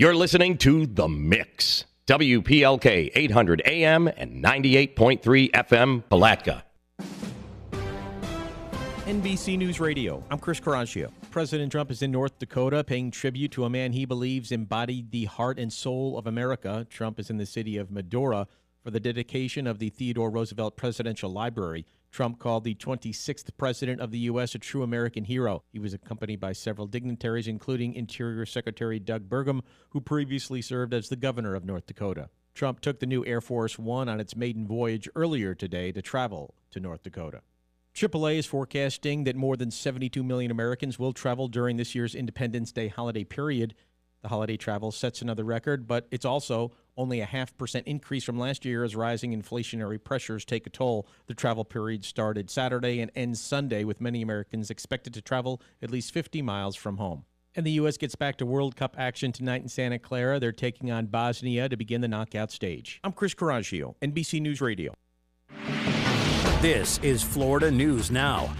You're listening to The Mix. WPLK 800 AM and 98.3 FM, Palatka. NBC News Radio, I'm Chris Caraccio. President Trump is in North Dakota paying tribute to a man he believes embodied the heart and soul of America. Trump is in the city of Medora for the dedication of the Theodore Roosevelt Presidential Library. Trump called the 26th president of the U.S. a true American hero. He was accompanied by several dignitaries, including Interior Secretary Doug Burgum, who previously served as the governor of North Dakota. Trump took the new Air Force One on its maiden voyage earlier today to travel to North Dakota. AAA is forecasting that more than 72 million Americans will travel during this year's Independence Day holiday period. The holiday travel sets another record, but it's also only a 0.5% increase from last year as rising inflationary pressures take a toll. The travel period started Saturday and ends Sunday, with many Americans expected to travel at least 50 miles from home. And the U.S. gets back to World Cup action tonight in Santa Clara. They're taking on Bosnia to begin the knockout stage. I'm Chris Caraccio, NBC News Radio. This is Florida News Now.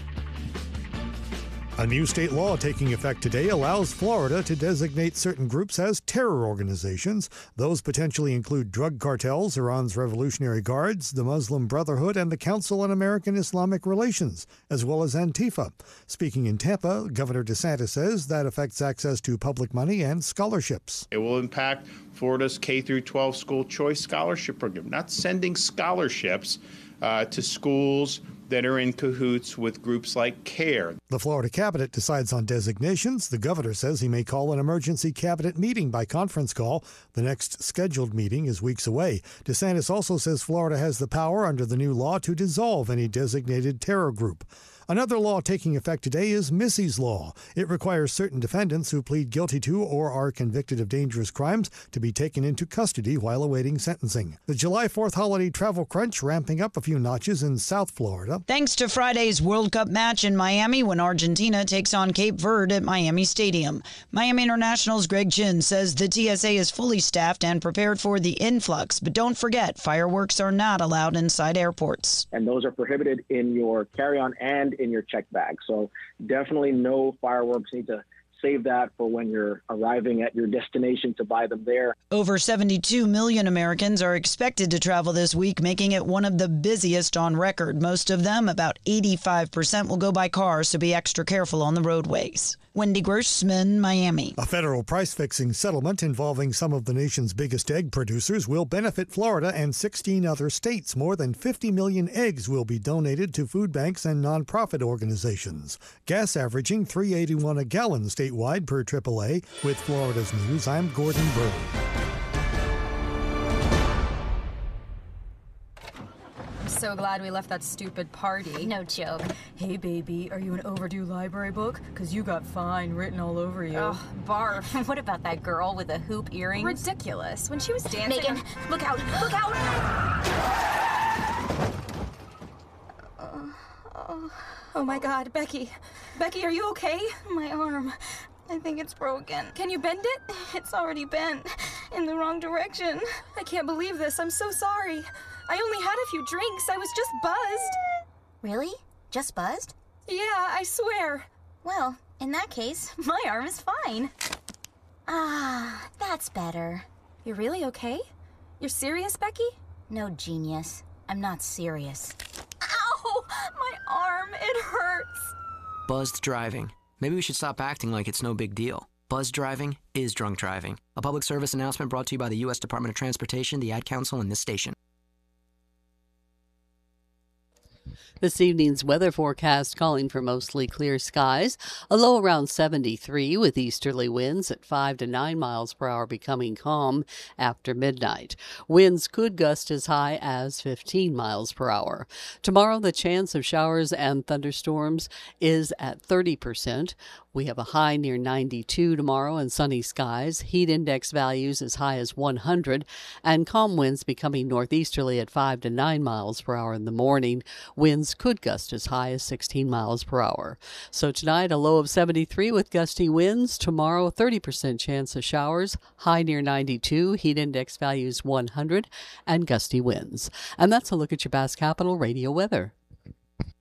A new state law taking effect today allows Florida to designate certain groups as terror organizations. Those potentially include drug cartels, Iran's Revolutionary Guards, the Muslim Brotherhood, and the Council on American Islamic Relations, as well as Antifa. Speaking in Tampa, Governor DeSantis says that affects access to public money and scholarships. It will impact Florida's K-12 school choice scholarship program, not sending scholarships to schools that are in cahoots with groups like CARE. The Florida cabinet decides on designations. The governor says he may call an emergency cabinet meeting by conference call. The next scheduled meeting is weeks away. DeSantis also says Florida has the power under the new law to dissolve any designated terror group. Another law taking effect today is Missy's Law. It requires certain defendants who plead guilty to or are convicted of dangerous crimes to be taken into custody while awaiting sentencing. The July 4th holiday travel crunch ramping up a few notches in South Florida. Thanks to Friday's World Cup match in Miami when Argentina takes on Cape Verde at Miami Stadium. Miami International's Greg Chin says the TSA is fully staffed and prepared for the influx. But don't forget, fireworks are not allowed inside airports. And those are prohibited in your carry-on and in your check bag. So definitely no fireworks. Need to save that for when you're arriving at your destination to buy them there. Over 72 million Americans are expected to travel this week, making it one of the busiest on record. Most of them, about 85%, will go by car, so be extra careful on the roadways. Wendy Grossman, Miami. A federal price-fixing settlement involving some of the nation's biggest egg producers will benefit Florida and 16 other states. More than 50 million eggs will be donated to food banks and nonprofit organizations. Gas averaging $3.81 a gallon statewide per AAA. With Florida's News, I'm Gordon Bird. So glad we left that stupid party. No joke. Hey, baby, are you an overdue library book? Because you got fine written all over you. Oh, barf. What about that girl with the hoop earrings? Ridiculous. When she was dancing... Megan, look out! Look out! Oh, my God. Becky. Becky, are you okay? My arm. I think it's broken. Can you bend it? It's already bent. In the wrong direction. I can't believe this. I'm so sorry. I only had a few drinks. I was just buzzed. Really? Just buzzed? Yeah, I swear. Well, in that case, my arm is fine. Ah, that's better. You're really okay? You're serious, Becky? No, genius. I'm not serious. Ow! My arm, it hurts. Buzzed driving. Maybe we should stop acting like it's no big deal. Buzzed driving is drunk driving. A public service announcement brought to you by the U.S. Department of Transportation, the Ad Council, and this station. This evening's weather forecast calling for mostly clear skies, a low around 73 with easterly winds at 5 to 9 miles per hour becoming calm after midnight. Winds could gust as high as 15 miles per hour. Tomorrow, the chance of showers and thunderstorms is at 30%. We have a high near 92 tomorrow and sunny skies, heat index values as high as 100, and calm winds becoming northeasterly at 5 to 9 miles per hour in the morning. Winds could gust as high as 16 miles per hour. So tonight, a low of 73 with gusty winds. Tomorrow, 30% chance of showers, high near 92, heat index values 100, and gusty winds. And that's a look at your Bass Capital Radio weather.